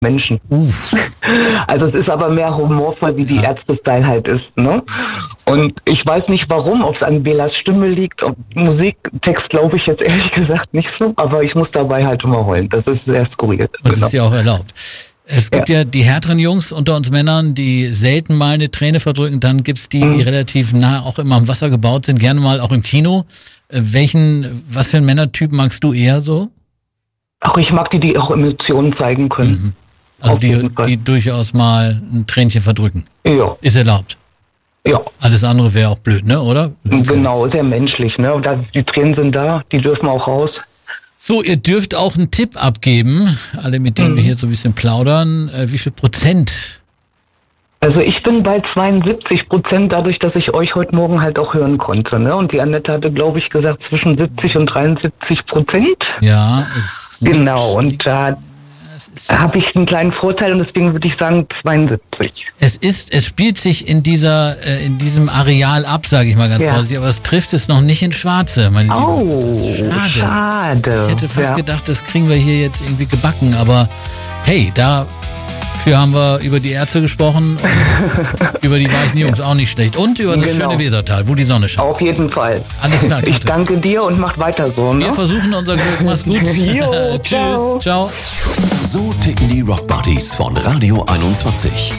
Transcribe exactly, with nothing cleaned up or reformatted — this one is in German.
Menschen. Uff. Also es ist aber mehr humorvoll, wie die Ja. Ärzte-Style halt ist, ne? Und ich weiß nicht warum, ob es an Belas Stimme liegt, ob Musiktext glaube ich jetzt ehrlich gesagt nicht so, aber ich muss dabei halt immer heulen. Das ist sehr skurril. Und das Genau. ist ja auch erlaubt. Es gibt ja. ja die härteren Jungs unter uns Männern, die selten mal eine Träne verdrücken. Dann gibt's die, die Mhm. relativ nah auch immer am Wasser gebaut sind, gerne mal auch im Kino. Äh, Welchen, was für einen Männertyp magst du eher so? Auch ich mag die, die auch Emotionen zeigen können. Mhm. Also Auf die, jeden Fall. die durchaus mal ein Tränchen verdrücken. Ja, Ist erlaubt. ja. Alles andere wäre auch blöd, ne, oder? Genau, sehr menschlich, ne? Und da, die Tränen sind da, die dürfen auch raus. So, ihr dürft auch einen Tipp abgeben, alle mit denen Mhm. wir hier so ein bisschen plaudern. Äh, wie viel Prozent? Also ich bin bei zweiundsiebzig Prozent dadurch, dass ich euch heute Morgen halt auch hören konnte, ne? Und die Annette hatte, glaube ich, gesagt zwischen siebzig und dreiundsiebzig Prozent. Ja, es liegt- Genau, und da es ist, habe ich einen kleinen Vorteil und deswegen würde ich sagen zweiundsiebzig. es ist, es spielt sich in dieser, äh, in diesem Areal ab, sage ich mal ganz Ja. vorsichtig, aber es trifft es noch nicht in Schwarze, meine Liebe. Oh, Das ist schade. schade. Ich hätte fast ja. gedacht, das kriegen wir hier jetzt irgendwie gebacken, aber hey, dafür haben wir über die Ärzte gesprochen und über die weichen Jungs auch nicht schlecht und über das Genau. schöne Wesertal, wo die Sonne scheint. Auf jeden Fall. Alles klar, Ich Katrin. danke dir und macht weiter so, ne? Wir versuchen unser Glück. Mach's gut. Jo, Tschüss. ciao. Ciao. So ticken die Rockbuddies von Radio einundzwanzig.